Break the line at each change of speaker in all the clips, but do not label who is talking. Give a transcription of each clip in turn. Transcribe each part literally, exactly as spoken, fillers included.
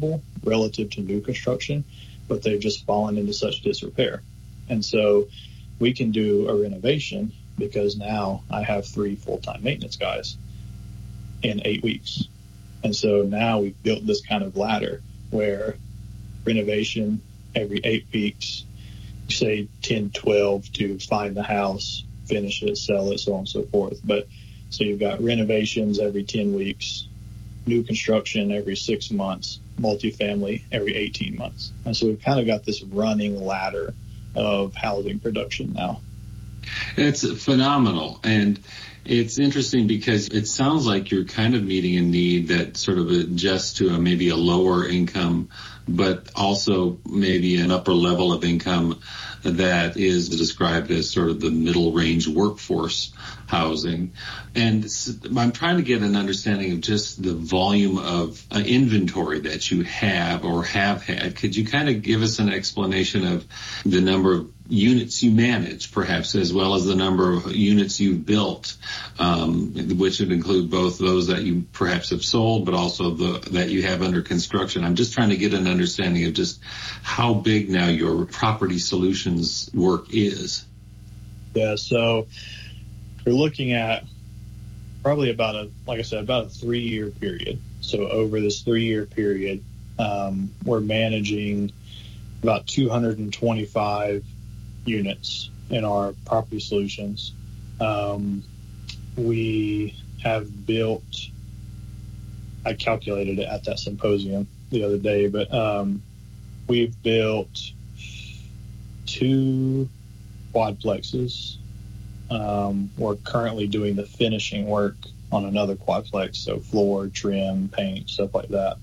affordable relative to new construction, but they've just fallen into such disrepair. And so we can do a renovation because now I have three full-time maintenance guys in eight weeks. And so now we've built this kind of ladder where renovation every eight weeks, say ten, twelve to find the house, finish it, sell it, so on and so forth. But so you've got renovations every ten weeks, new construction every six months, multifamily every eighteen months. And so we've kind of got this running ladder of housing production now.
It's phenomenal. And it's interesting because it sounds like you're kind of meeting a need that sort of adjusts to a, maybe a lower income, but also maybe an upper level of income that is described as sort of the middle range workforce housing. And I'm trying to get an understanding of just the volume of uh, inventory that you have or have had. Could you kind of give us an explanation of the number of units you manage, perhaps, as well as the number of units you've built, um, which would include both those that you perhaps have sold, but also the that you have under construction? I'm just trying to get an understanding of just how big now your property solutions work is.
Yeah, so we're looking at probably about a, like I said, about a three-year period. So over this three-year period, um, we're managing about two hundred twenty-five units in our property solutions. Um, we have built, I calculated it at that symposium the other day, but um, we've built two quadplexes. Um, we're currently doing the finishing work on another quadplex, so floor, trim, paint, stuff like that.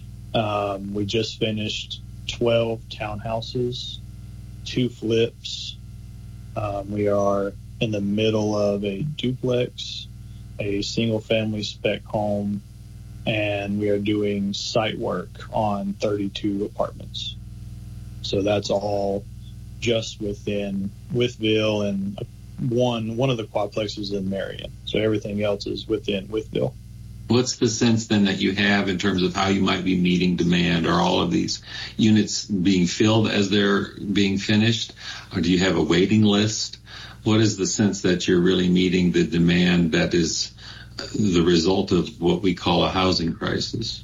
Um, we just finished twelve townhouses, two flips. Um, we are in the middle of a duplex, a single family spec home, and we are doing site work on thirty-two apartments. So that's all just within Wytheville, and one one of the quadplexes in Marion. So everything else is within Wytheville.
What's the sense then that you have in terms of how you might be meeting demand? Are all of these units being filled as they're being finished? Or do you have a waiting list? What is the sense that you're really meeting the demand that is the result of what we call a housing crisis?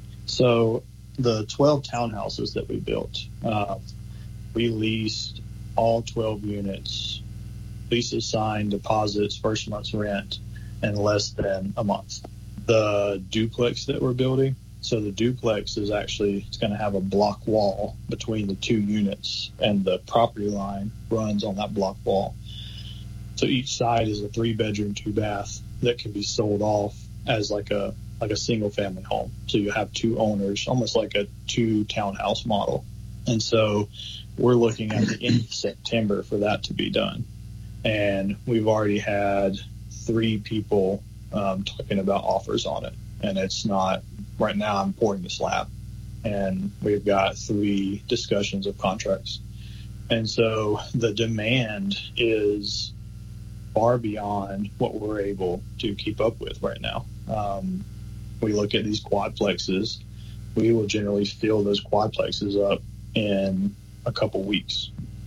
So the twelve townhouses that we built, uh, we leased all twelve units, leases signed, deposits, first month's rent, in less than a month. The duplex that we're building, so the duplex is actually, it's going to have a block wall between the two units, and the property line runs on that block wall. So each side is a three bedroom, two bath that can be sold off as like a like a single family home. So you have two owners, almost like a two townhouse model. And so we're looking at the end of September for that to be done. And we've already had three people um, talking about offers on it. And it's not, right now I'm pouring the slab. And we've got three discussions of contracts. And so the demand is far beyond what we're able to keep up with right now. Um, we look at these quadplexes, we will generally fill those quadplexes up in a couple weeks.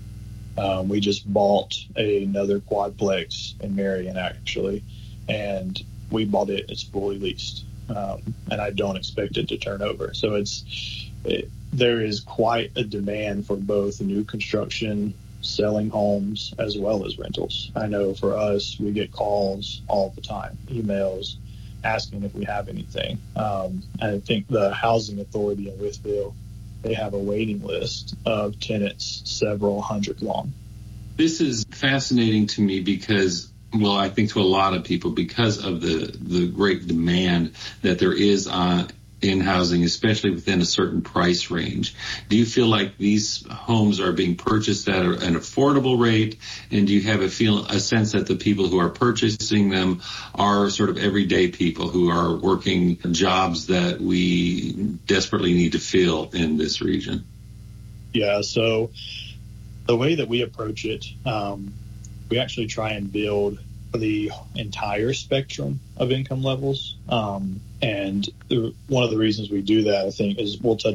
Um, we just bought another quadplex in Marion, actually, and we bought it, it's fully leased, um, and I don't expect it to turn over. So it's it, there is quite a demand for both new construction, selling homes, as well as rentals. I know for us, we get calls all the time, emails, asking if we have anything. Um, I think the Housing Authority in Wytheville, they have a waiting list of tenants several hundred long.
This is fascinating to me because, well, I think to a lot of people, because of the, the great demand that there is on in housing, especially within a certain price range. Do you feel like these homes are being purchased at an affordable rate? And do you have a feel, a sense that the people who are purchasing them are sort of everyday people who are working jobs that we desperately need to fill in this region?
Yeah, so the way that we approach it, um, we actually try and build the entire spectrum of income levels. Um, and the, one of the reasons we do that, I think, is we'll touch